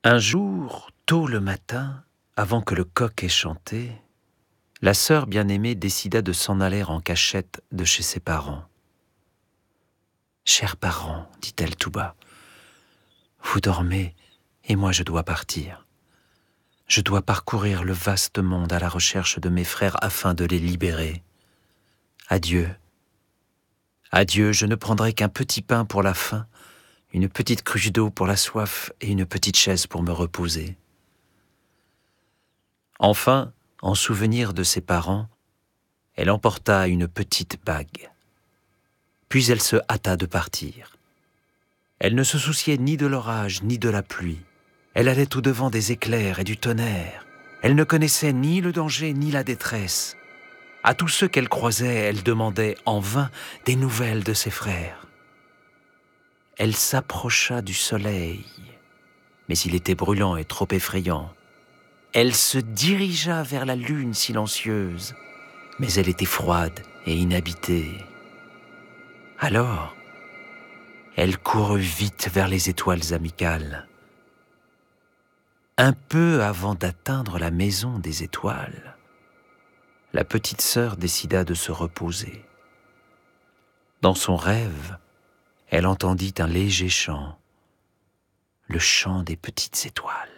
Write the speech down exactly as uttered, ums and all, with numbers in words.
Un jour, tôt le matin, avant que le coq ait chanté, la sœur bien-aimée décida de s'en aller en cachette de chez ses parents. « Chers parents, dit-elle tout bas, vous dormez et moi je dois partir. Je dois parcourir le vaste monde à la recherche de mes frères afin de les libérer. Adieu. Adieu, je ne prendrai qu'un petit pain pour la faim, une petite cruche d'eau pour la soif et une petite chaise pour me reposer. » Enfin, en souvenir de ses parents, elle emporta une petite bague. Puis elle se hâta de partir. Elle ne se souciait ni de l'orage ni de la pluie. Elle allait au-devant des éclairs et du tonnerre. Elle ne connaissait ni le danger ni la détresse. À tous ceux qu'elle croisait, elle demandait en vain des nouvelles de ses frères. Elle s'approcha du soleil, mais il était brûlant et trop effrayant. Elle se dirigea vers la lune silencieuse, mais elle était froide et inhabitée. Alors, elle courut vite vers les étoiles amicales. Un peu avant d'atteindre la maison des étoiles, la petite sœur décida de se reposer. Dans son rêve, elle entendit un léger chant, le chant des petites étoiles.